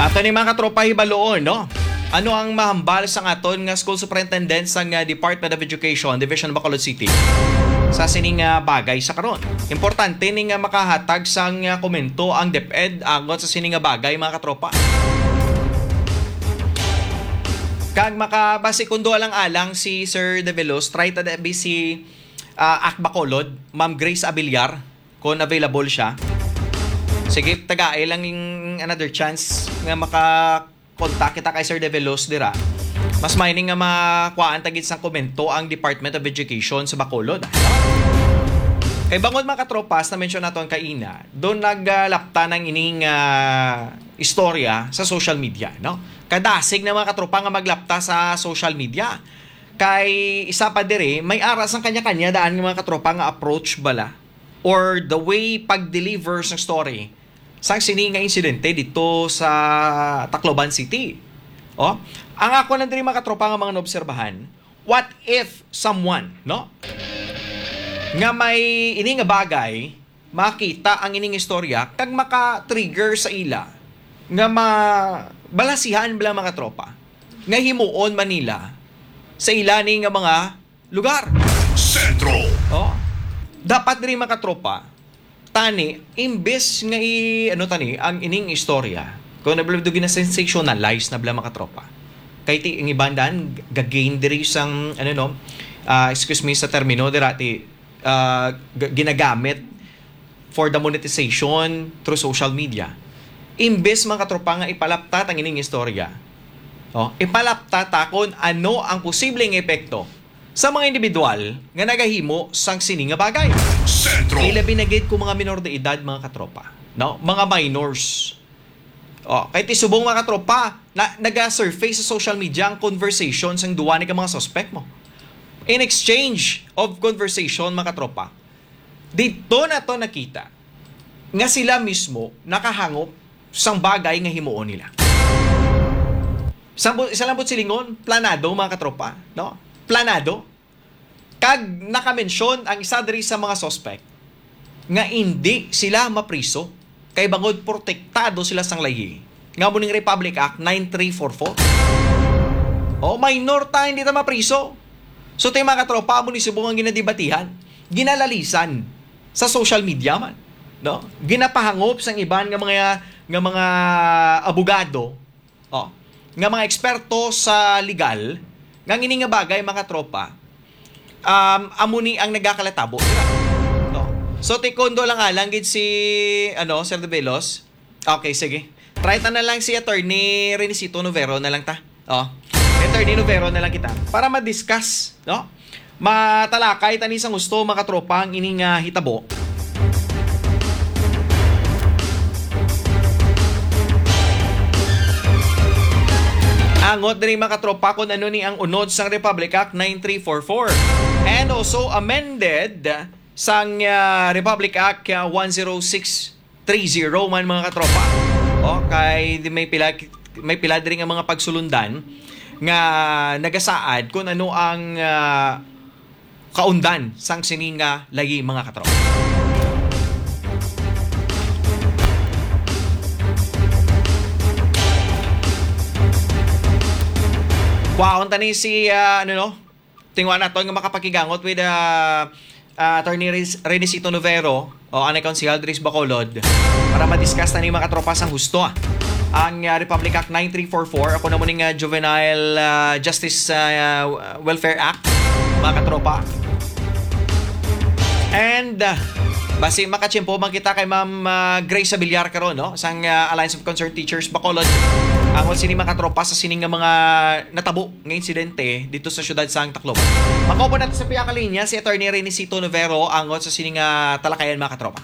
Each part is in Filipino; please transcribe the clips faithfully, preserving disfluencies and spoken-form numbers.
Ato ni mga katropa hibaloon, no? Ano ang mahambal sa aton nga school superintendent sa nga Department of Education, Division Bacolod City? Sa sining nga bagay sa karon. Importante ni nga makahatag sang nga komento ang DepEd angot sa sining nga bagay mga katropa. Kag makabase kundo alang-alang si Sir De Velos, try ta bi si uh, Ak Bacolod, Ma'am Grace Abiliar, kung available siya. Sige, tagaay lang yung another chance nga maka-contact kita kay Sir De Velos dira. Mas mining nga makuhaan tagit sang komento ang Department of Education sa Bacolod. Kay bangod mga katropas na mention nato ang kaina, doon naglapta ng ining uh, istorya sa social media, no? Kadasig na mga katropa nga maglapta sa social media. Kay isa pa dire, may aras ang kanya-kanya daan ng mga katropa nga approach bala or the way pag-deliver ng story sang sini nga insidente dito sa Tacloban City. Oh, ang ako lang diri mga katropa nga mga naobserbahan, what if someone, no? Nga may ini nga bagay, makita ang ining istorya kag maka-trigger sa ila nga mabalasihan bala mga tropa nga himuon Manila sa ila ni nga mga lugar. Sentro. Oh. Dapat diri mga tropa tani imbes nga i ano tani ang ining istorya kung nablabdo gina sensationalize na bala mga tropa kay ti ang ibandan gagain diri sang ano no uh, excuse me sa termino dirati uh, ginagamit for the monetization through social media. Imbes mga tropa nga ipalaptat ang ining istorya, oh, ipalaptat takon ano ang posibleng epekto sa mga individual nga nagahimo sang sini nga bagay. Sentro. Ila binagid ko mga minor de edad mga katropa, no? Mga minors. Oh, kay tisubong mga katropa na naga-surface sa social media ang conversation sang duwa ni ka mga suspect mo. In exchange of conversation mga katropa, dito na to nakita nga sila mismo nakahangop sang bagay nga himuon nila. Isang, isa lang po silingon, planado mga katropa, no? Planado. Kag nakamention ang isa diri sa mga suspect nga hindi sila mapriso kay bangod protektado sila sang lahi. Nga mo ning Republic Act nine three four four. O minor ta hindi ta mapriso. So tay mga katropa mo ni subong ang ginadibatihan, ginalalisan sa social media man, no? Ginapahangop sang iban nga mga nga mga abogado, oh, nga mga eksperto sa legal nga ngini nga bagay mga tropa, um, amuni ang nagakalatabo. No. So, tikondo lang alang gid si, ano, Sir De Velos. Okay, sige. Try ta na lang si Attorney Renisito Novero na lang ta. Oh. Attorney Novero na lang kita. Para ma-discuss, no? Matalakay tani sang gusto mga tropa ang ining uh, hitabo. Angot din mga katropa kung ano ni ang unod sang Republic Act nine three four four and also amended sang uh, Republic Act uh, one oh six three oh man mga katropa. O kay may pila may pila din nga mga pagsulundan nga nagasaad kung ano ang uh, kaundan sang sininga lagi mga katropa. Wow, tani si uh, ano no? Tingwa nato nga makapakigangot with uh, uh, Attorney Renisito Novero o anay Council Dris Bacolod para ma-discuss tani mga katropa sang husto ah. Ang uh, Republic Act nine three four four ako na mo ning uh, Juvenile uh, Justice uh, Welfare Act mga katropa. And uh, basi makachimpo man kita kay Ma'am uh, Grace Abiliar karon no sang uh, Alliance of Concerned Teachers Bacolod. Ang sini mga katropa sa sining nga mga natabo nga insidente dito sa syudad sang Tacloban. Makopo natin sa piyaka linya si Attorney Renisito Novero angot sa sining nga talakayan mga katropa.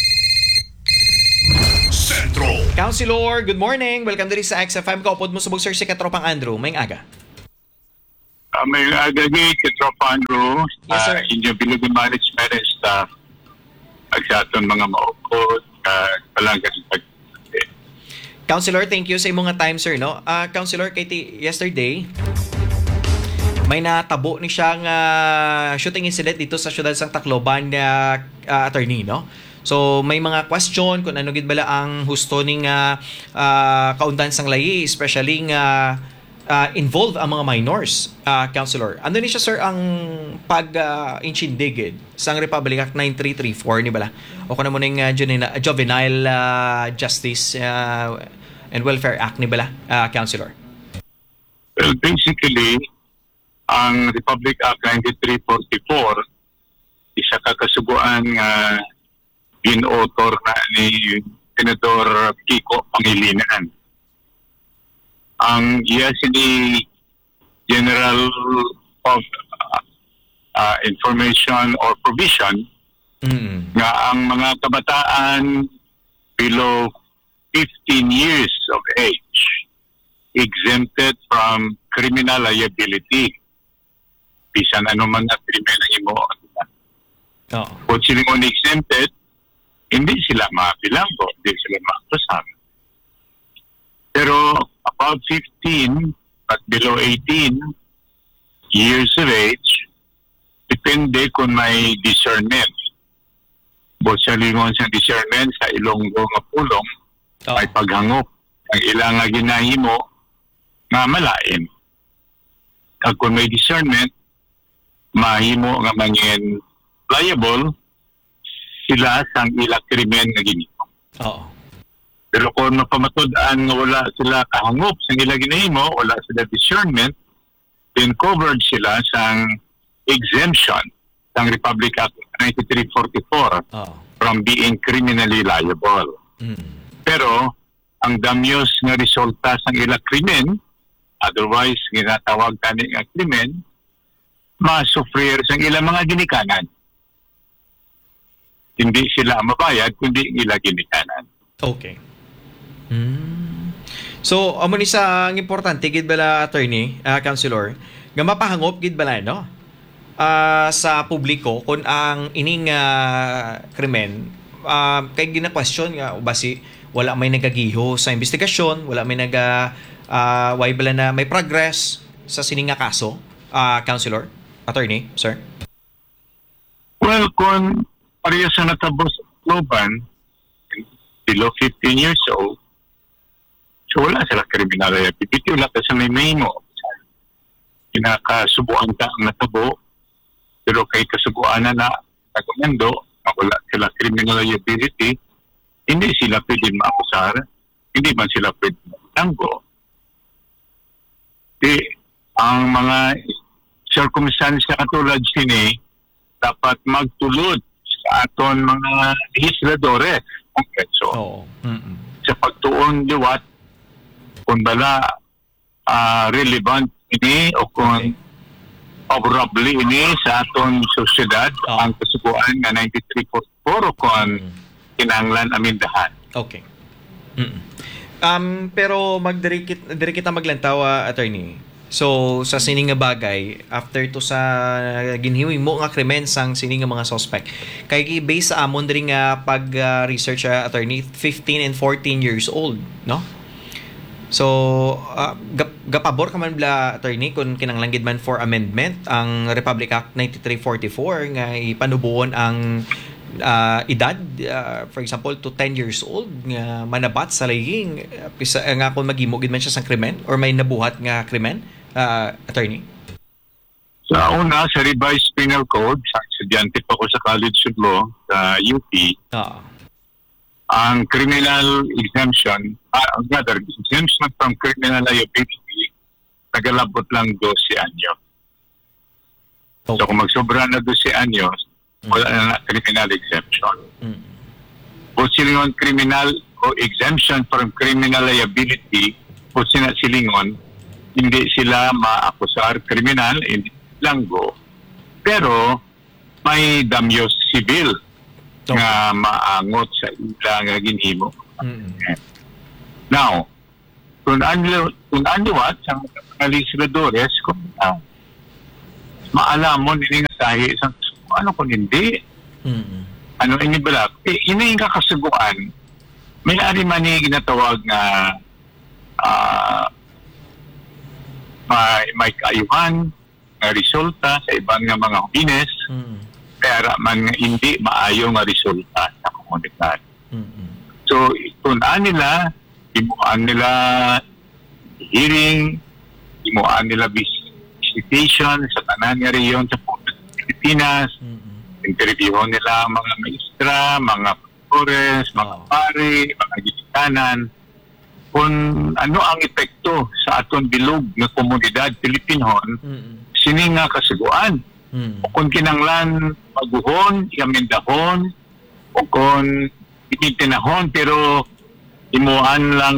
Sentro. Councilor, good morning. Welcome diri sa X F M. Kaupod mo subog sir si Katropang Andrew. Mayng aga. Uh, may aga ni Katropa Andrew. Yes, sir. Uh, inyong bilugan management and staff. Agsaton mga maupod. Uh, palanggas pag Councilor, thank you sa imong nga time, sir, no? Uh, Councilor, kay ti yesterday, may natabo ni siyang uh, shooting incident dito sa syudad sang Tacloban na uh, attorney, no? So may mga question kung ano gid bala ang husto ning uh, uh, kaundan sang layi, especially nga uh, involve ang mga minors, uh, Councilor. Ano ni siya, sir, ang pag-inchindigid uh, sang Republic Act nine three three four ni bala? O kung ano mo ning uh, juvenile, juvenile uh, Justice uh, and Welfare Act ni bala, uh, Councilor? Well, basically, ang Republic Act ninety-three forty-four, isa ka kasubuan nga gin-author na ni Senador Kiko Pangilinan. Ang iya sini General of uh, uh, Information or Provision Mm. nga ang mga kabataan below fifteen years of age exempted from criminal liability. Bisan ano man na krimen ang imo. Oo. Kung sila mo exempted, hindi sila mabilanggo, hindi sila maakusahan. Pero above fifteen at below eighteen years of age, depende kung may discernment. Bosa lingon sa discernment sa Ilonggo nga pulong, Oo. may paghangop ang ilang nga ginahimo nga malain. Kag kung may discernment, mahimo nga mangin liable sila sang ila krimen nga ginimo. Oo. Pero kung mapamatud-an nga wala sila kahangop sang ila ginahimo, wala sila discernment, then covered sila sang exemption sang Republic Act ninety-three forty-four Oo. from being criminally liable. Mm. Pero ang damyos nga resulta sang ila krimen, otherwise ginatawag tani nga krimen, masufrir sang ila mga ginikanan. Hindi sila mabayad kundi ila ginikanan. Okay. Hmm. So, amo ni sa ang importante gid bala, attorney, uh, councilor, nga mapahangop gid bala no? Ah, sa publiko kung ang ining uh, krimen uh, kay gina-question nga basi wala may nagagiho sa investigasyon, wala may naga uh, way bala na may progress sa sining nga kaso, uh, councilor, attorney, sir. Well, kung pareha sa natabos loban, below fifteen years old, so wala sila criminal liability, wala ka sa may memo. Kinakasubuan ka ang natabo, pero kay kasubuan na na nagumendo, na wala sila criminal liability, hindi sila pwede maakusar, hindi man sila pwede matanggo. Di, ang mga circumstances na katulad sini, dapat magtulod sa aton mga legisladores, kongreso, Oo. Mm-mm. sa pagtuon liwat kung bala uh, relevant ini o kung favorable ini sa aton sosyedad Oh. ang kasubuan nga ninety-three forty-four o kung Mm. kinahanglan amindahan. Okay. Mm-mm. Um, pero magdiri kit- diri kita maglantaw, ah, attorney. So, sa sining nga bagay, after to sa ginhiwi mo nga krimen sang sining nga mga suspect, kay based sa amon diri nga pag-research, uh, attorney, fifteen and fourteen years old, no? So, uh, gap, gapabor ka man bla, attorney, kung kinanglanggid man for amendment ang Republic Act ninety-three forty-four nga ipanubuon ang uh, edad, uh, for example, to ten years old nga manabat sa laying, uh, pisa, uh, nga kung magimugid man siya sang krimen or may nabuhat nga krimen, uh, attorney? Sa una, sa revised penal code, sa estudyante pa ko sa College of Law sa U P, Oo. ang criminal exemption, uh, rather, exemption from criminal liability, nagalabot lang twelve anyos. So Okay. kung magsobra na twelve anyos, wala na na criminal exemption. Mm. Kung silingon criminal o exemption from criminal liability, kung sina silingon, hindi sila maakusar kriminal, hindi langgo. Pero may damyos civil Okay. nga maangot sa ila nga ginhimo. Mm. Now, kung anlo kung anluwat sa mga legisladores, kung uh, maalam mo nini nga sahi isang ano kung hindi, Mm. ano ini bala, eh, ini nga kasuguan, may ari man ni ginatawag nga ah, may, may kaayuhan nga resulta sa ibang nga mga hubines, Mm. kaya ra man nga hindi maayo nga resulta sa komunidad. Mm-mm. So, tunaan nila, imuan nila hearing, imuan nila visitation sa tanan nga rehiyon sa Pilipinas, Mm-mm. interviewon nila ang mga maestra, mga profesores, mga Oo. pari, mga ginikanan, kung ano ang epekto sa aton bilog nga komunidad Pilipinhon, Mm-mm. sini nga kasiguan. Mm-mm. O kung kinanglan paguhon, iamindahon, o kung itinahon, pero imuan lang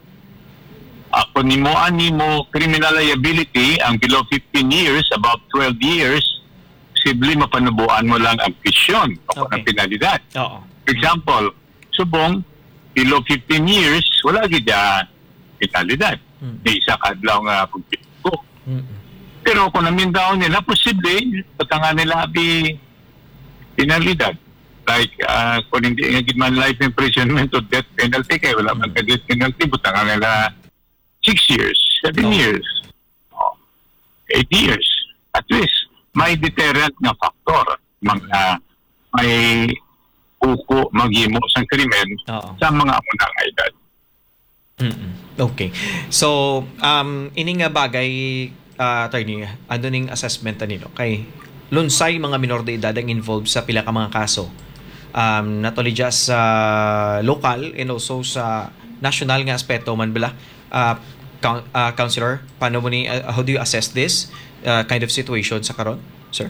ako nimuan nimo criminal liability ang below fifteen years, about twelve years, posible mapanubuan mo lang ang pisyon o Okay. ang penalidad. Oo. For example, subong, below fifteen years, wala gida penalidad. Mm. May isa kadlaw nga pagpito. Mm-mm. Pero kung namindaw nila, posible, patanga nila abi penalidad. Like, uh, kung hindi nga gid man life imprisonment o death penalty, kaya wala man ka death penalty, patanga nila six years, seven Oh. years, oh, eight years. At least, may deterrent nga factor. Mga, may uko maghimo sa krimen Oo. sa mga amunang edad. Mm-mm. Okay. So, um, ini nga bagay, uh, attorney, ano ning assessment na nilo? Kay lunsay mga minor de edad ang involved sa pila ka mga kaso. Um, not only just sa local and also sa national nga aspeto man bala. Uh, coun- uh, Counselor, paano mo ni, uh, how do you assess this uh, kind of situation sa karon, sir?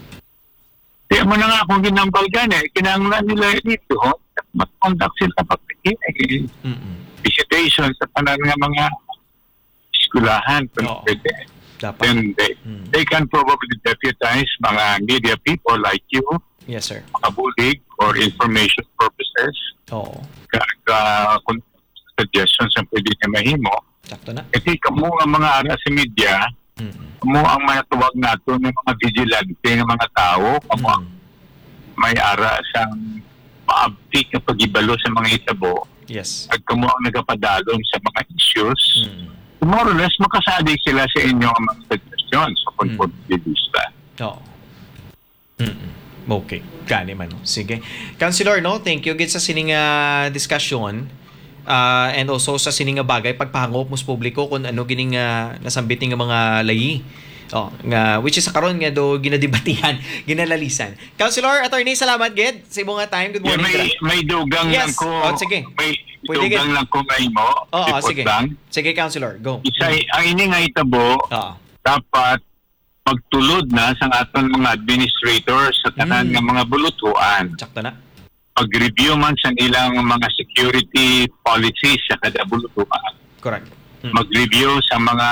Kaya mo na nga kung ginambal gani, kinanglan nila dito, mag-conduct sila pagpili. Mm-mm. Visitation sa tanan nga mga eskulahan. Oo. Pwede. Dapat. Then they, Mm. they can probably deputize mga media people like you, Yes, sir. makabulig, or information purposes, Oo. ka, ka, kung suggestions ang pwede niya mahimo. Sakto na. Kasi kamo ang mga ara sa media, Mm-mm. kamo ang manatuwag nato ng mga vigilante ng mga tao, kamo ang Mm. may ara sang maabtik na pag-ibalo sa mga itabo, Yes. at kamo ang nagapadalom sa mga issues, Mm. more or less makasadig sila sa inyong mga suggestions sa Mm. pagpapilista. Oo. Mm-mm. Okay. Gani man. No? Sige. Councilor, no? Thank you gid sa sining uh, discussion. Uh, and also sa sining nga bagay pagpahangop mo sa publiko kung ano gining uh, nasambiting nga mga layi. Oh, nga which is sa karon nga do ginadebatihan, ginalalisan. Councilor, attorney, salamat gid sa imong nga time. Good Yeah, morning. may, may dugang Yes. lang ko. Oh, sige. May Pwede dugang lang ko ngay mo. Oo, Report sige. lang. Sige, Councilor, go. Isa, ang ini nga itabo, Oo. dapat magtulod na sa aton mga administrators sa tanan Mm. nga mga bulutuan. Sakto na. Pag-review man sa ilang mga security policies sa kada bulutuan. Correct. Mm. Mag-review sa mga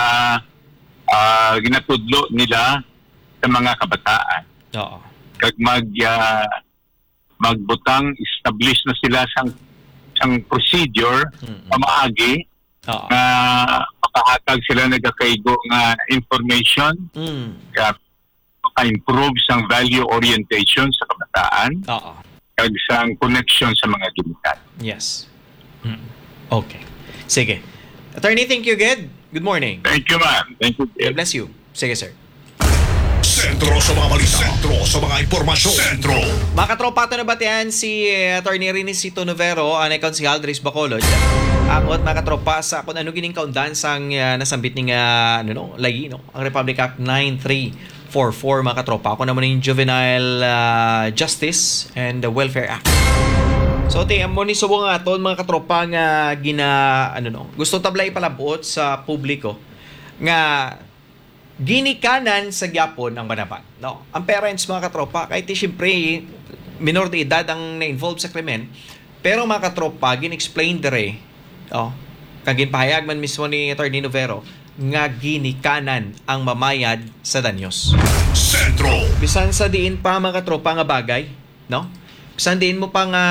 ah, ginatudlo nila sa mga kabataan. Oo. Kag mag ah, magbutang establish na sila sang sang procedure Mm-mm. pamaagi Oo. na makahatag sila nagakaigo nga information Mm. ka maka-improve sang value orientation sa kabataan Oo. kag sang connection sa mga gilitan. Yes. Mm. Okay. Sige. Attorney, thank you, Ged. Good morning. Thank you, ma'am. Thank you. God bless you. Sige, sir. Sentro sa mga balita. Sentro sa mga impormasyon. Sentro. Mga katropa, ito na batihan si uh, Attorney Rinicito Novero, anay konsihal Dres Bacolod. Akot mga katropa sa kung ano gining kaundan sang uh, nasambit ning uh, ano no, layi no, ang Republic Act nine three four four mga katropa. Ako naman yung Juvenile uh, Justice and the Welfare Act. So tingnan mo ni subong nga aton mga katropa nga gina ano no, gusto tabla ipalabot sa publiko nga ginikanan sa gyapon ang banaban. No, ang parents mga katropa kahit ti syempre minor de edad ang na-involve sa krimen, pero mga katropa gin-explain dere oh, kag ginpahayag man mismo ni Attorney Novero nga ginikanan ang mamayad sa danyos. Sentro. Bisan sa diin pa mga katropa nga bagay, no? Bisan diin mo pa nga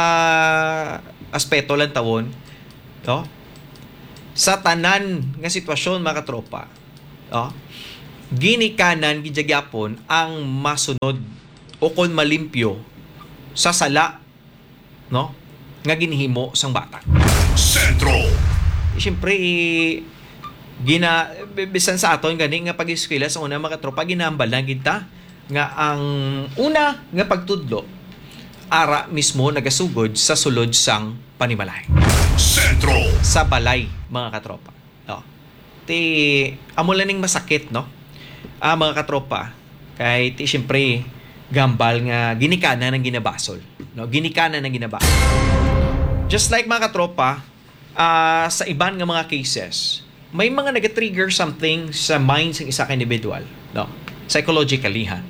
aspeto lang tawon, no? Sa tanan nga sitwasyon mga katropa, no? Ginikanan gijagyapon ang masunod o kon malimpyo sa sala, no? Nga ginhimo sang bata. Sentro. Siyempre, eh, gina bisan sa aton gani nga pag-eskwela sa una mga tropa ginambal na kita nga ang una nga pagtudlo ara mismo nagasugod sa sulod sang panimalay. Sentro. Sa balay, mga katropa. Oh. Ti amo lang ning masakit, no? Ah, mga katropa, kay ti syempre gambal nga ginikana ng ginabasol, no? Ginikana ng ginabasol. Just like mga katropa, ah, sa iban nga mga cases, may mga nag-trigger something sa mind ng isa ka individual, no? Psychologically, ha?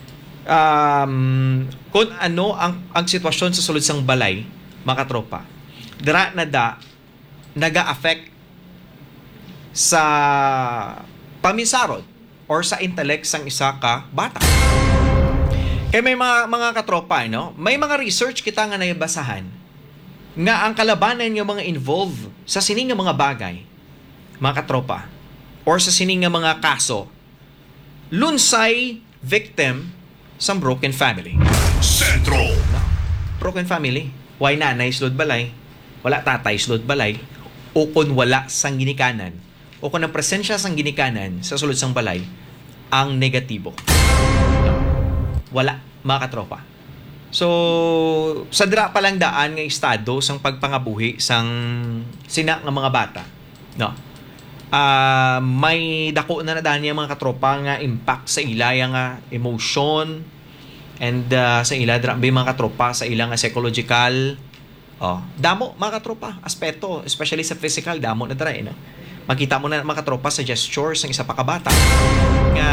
Um, kung ano ang, ang sitwasyon sa sulod sang balay, mga katropa, dira na da, naga-affect sa paminsarod or sa intellect sang isa ka bata. Kaya may mga, mga katropa, no? May mga research kita nga naibasahan nga ang kalabanan ng mga involved sa sining nga mga bagay, mga katropa, or sa sining nga mga kaso, lunsay victim sa broken family. Sentro. No. Broken family. Why nanay slod balay? Wala tatay slod balay. O kung wala sang ginikanan. O kung ang presensya sang ginikanan sa sulod sang balay, ang negatibo. No. Wala, mga katropa. So, sa dira pa lang daan nga estado sang pagpangabuhi sang sina nga mga bata. No. Uh, may dako na nadaan niya mga katropa nga impact sa ila nga emotion and uh, sa ila dra mga katropa sa ila nga psychological, oh damo mga katropa aspeto, especially sa physical damo na dra eh, no? Makita mo na mga katropa sa gestures ng isa pa kabata nga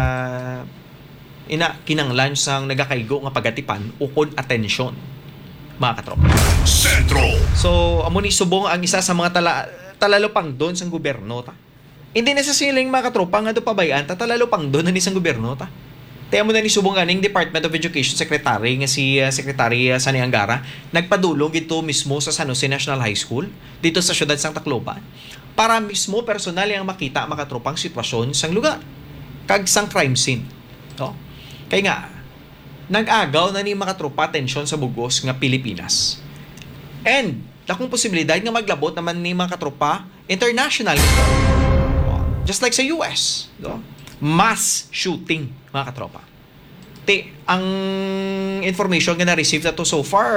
ina kinanglan sang nagakaigo nga pagatipan ukon atensyon, mga katropa. Sentro. So amo ni subong ang isa sa mga tala talalupang doon sa gobyerno ta. Hindi necessarily mga katropa nga do pabayan ta talalupang doon ni sang gobyerno ta. Tayo mo na ni subong aning Department of Education Secretary nga si uh, Secretary uh, Sani Angara nagpadulong dito mismo sa San Jose National High School dito sa siyudad sang Tacloban para mismo personal yang makita mga katropang sitwasyon sang lugar kag sang crime scene. No? Kay nga nag-agaw na ni mga tropa tensyon sa bugos nga Pilipinas. And lakong posibilidad nga maglabot naman ni mga katropa international. Just like sa U S, no? Mass shooting, mga katropa. Te, ang information nga na-receive na to so far,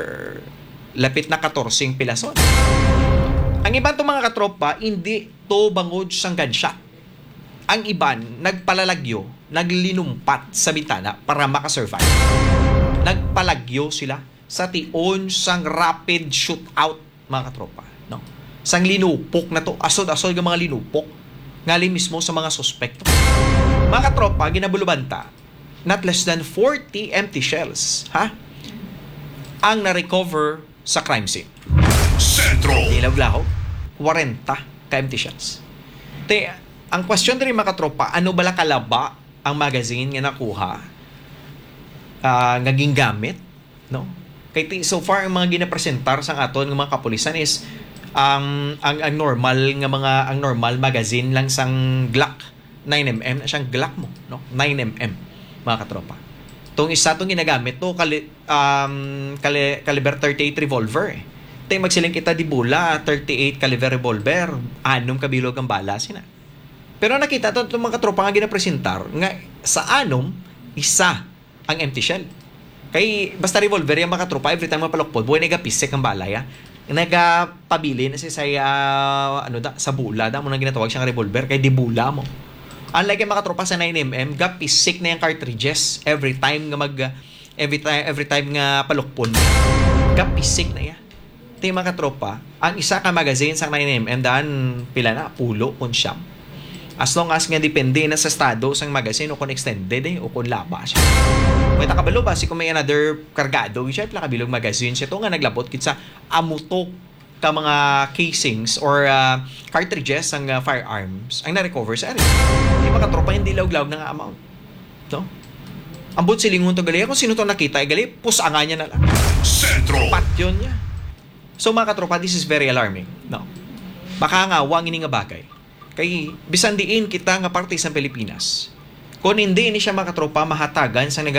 lapit na fourteen pilason. Ang iban to mga katropa, hindi to bangod sang gunshot. Ang iban, nagpalalagyo, naglinumpat sa bitana para makasurvive. Nagpalagyo sila sa tion sang rapid shootout, mga katropa, no? Sang linupok na to, asod-asod ng mga linupok ngali mismo sa mga suspekto. Mga katropa, ginabulubanta not less than forty empty shells, ha? Ang na-recover sa crime scene. Sentro. Dilaw-laho, forty ka empty shells. Te, ang question din mga katropa, ano bala kalaba ang magazine nga nakuha uh, nga gingamit, no? Kay so far ang mga ginapresentar sang aton ng mga kapulisan is um, ang ang normal nga mga ang normal magazine lang sang Glock nine millimeter na siyang Glock mo, no? nine millimeter, mga katropa. Tong isa tong ginagamit to kali, um, kali, caliber thirty-eight revolver. Eh. Tay magsiling kita di bula thirty-eight caliber revolver, anom kabilog ang bala sina. Pero nakita to itong mga katropa nga ginapresentar nga sa anom isa ang empty shell. Kay basta revolver yung mga tropa, every time mapalokpod, buhay nagapisik ang balaya. Nagapabili na si saya, ano da, sa bula da mo nang ginatawag siyang revolver, kay di bula mo. Unlike yung mga tropa sa nine millimeter, gapisik na yung cartridges every time nga mag, every time, every time nga palokpod. Gapisik na yan. Ito yung mga tropa, ang isa ka magazine sa nine millimeter, daan pila na, pulo, kung siyam. As long as nga depende na sa estado sang magazine o kung extended eh, o kung laba siya. May takabalo ba si kung may another kargado, siya pala kabilog magazine siya to nga naglabot kitsa amutok ka mga casings or uh, cartridges ang uh, firearms ang na-recover sa area. Yung mga tropa hindi lawg-lawg na nga amount. No? Ambot silingon to gali. Kung sino to nakita, ay gali, pusanga niya na lang. Sentro. Pat yun niya. So mga katropa, this is very alarming. No? Baka nga, wang ini nga bagay. Kay bisan diin kita nga parte sa Pilipinas. Kung hindi ni siya makatropa mahatagan sa